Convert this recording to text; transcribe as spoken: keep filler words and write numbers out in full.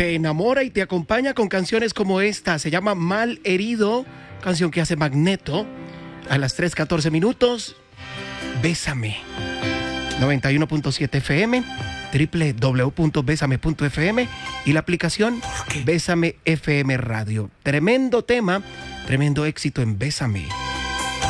te enamora y te acompaña con canciones como esta. Se llama Mal Herido, canción que hace Magneto. A las tres catorce minutos, Bésame. noventa y uno punto siete F M, doble u doble u doble u punto bésame punto f m y la aplicación Bésame F M Radio. Tremendo tema, tremendo éxito en Bésame.